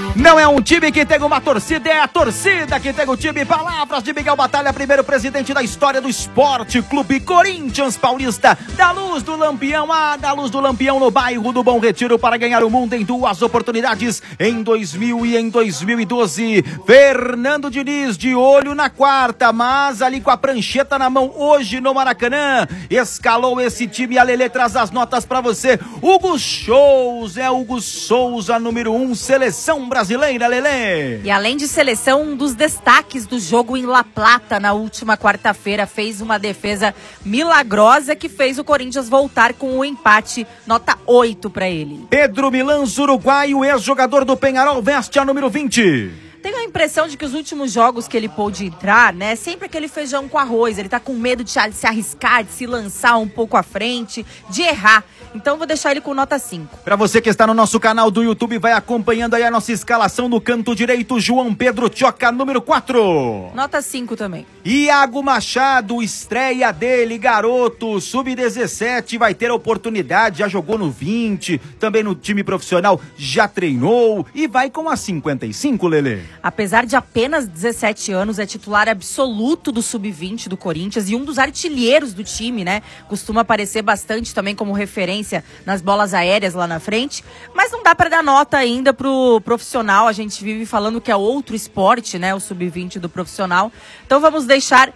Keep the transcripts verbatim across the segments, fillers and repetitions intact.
Não é um time que tem uma torcida, é a torcida que tem o time. Palavras de Miguel Batalha, primeiro presidente da história do Esporte Clube Corinthians Paulista. Da Luz do Lampião, ah, da Luz do Lampião no bairro do Bom Retiro para ganhar o mundo em duas oportunidades em dois mil e em dois mil e doze. Fernando Diniz de olho na quarta, mas ali com a prancheta na mão hoje no Maracanã. Escalou esse time, a Lelê traz as notas para você. Hugo Souza, é Hugo Souza, número um, seleção brasileira, Lelê. E além de seleção, um dos destaques do jogo em La Plata na última quarta-feira, fez uma defesa milagrosa que fez o Corinthians voltar com o empate, nota oito para ele. Pedro Milans, uruguaio, ex-jogador do Peñarol, veste a número vinte. Tenho a impressão de que os últimos jogos que ele pôde entrar, né, sempre aquele feijão com arroz, ele tá com medo de se arriscar, de se lançar um pouco à frente, de errar. Então vou deixar ele com nota cinco. Para você que está no nosso canal do YouTube, vai acompanhando aí a nossa escalação no canto direito, João Pedro Tchoca, número quatro. Nota cinco também. Iago Machado, estreia dele, garoto, sub dezessete, vai ter oportunidade, já jogou no vinte, também no time profissional, já treinou e vai com a cinquenta e cinco, Lelê. Apesar de apenas dezessete anos, é titular absoluto do sub vinte do Corinthians e um dos artilheiros do time, né? Costuma aparecer bastante também como referência nas bolas aéreas lá na frente, mas não dá para dar nota ainda pro profissional, a gente vive falando que é outro esporte, né? O sub vinte do profissional. Então vamos deixar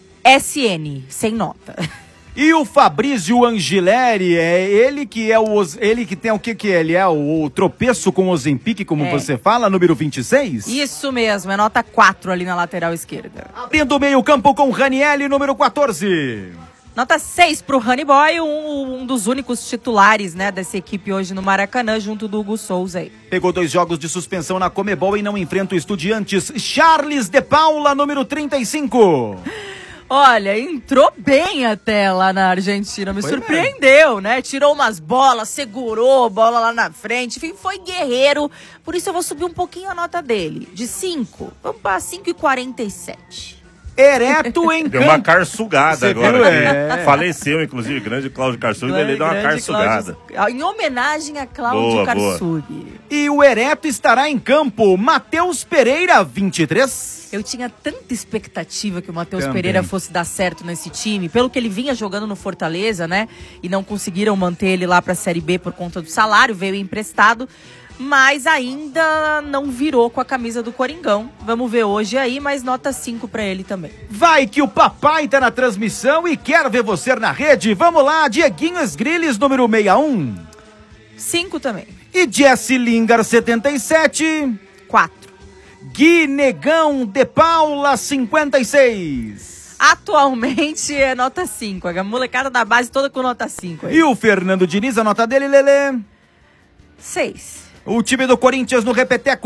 S N, sem nota. E o Fabrício Angileri, é ele que é o ele que tem o que que ele é o, o tropeço com o Ozempic, como é. Você fala, número vinte e seis? Isso mesmo, é nota quatro ali na lateral esquerda. Abrindo o meio-campo com Ranieri, número quatorze. Nota seis pro Rani Boy, um, um dos únicos titulares, né, dessa equipe hoje no Maracanã, junto do Hugo Souza aí. Pegou dois jogos de suspensão na Comebol e não enfrenta o Estudiantes. Charles de Paula, número trinta e cinco. Olha, entrou bem até lá na Argentina, me foi surpreendeu, mesmo. Né? Tirou umas bolas, segurou bola lá na frente, enfim, foi guerreiro. Por isso eu vou subir um pouquinho a nota dele, de cinco, vamos para cinco e quarenta e sete. Ereto em campo. Deu uma carsugada Você agora. viu, é. Faleceu, inclusive, grande Cláudio Karsug, ele deu uma carsugada. Cláudio, em homenagem a Cláudio Karsug. E o Ereto estará em campo, Matheus Pereira, vinte e três. Eu tinha tanta expectativa que o Matheus Pereira fosse dar certo nesse time, pelo que ele vinha jogando no Fortaleza, né? E não conseguiram manter ele lá pra Série B por conta do salário, veio emprestado. Mas ainda não virou com a camisa do Coringão. Vamos ver hoje aí, mas nota cinco pra ele também. Vai que o papai tá na transmissão e quer ver você na rede. Vamos lá, Dieguinho Esgrilles, número sessenta e um. cinco também. E Jesse Lingard, setenta e sete. quatro. Gui Negão de Paula, cinquenta e seis. Atualmente é nota cinco. A molecada da base toda com nota cinco. Aí. E o Fernando Diniz, a nota dele, Lelê? seis. O time do Corinthians no repeteco.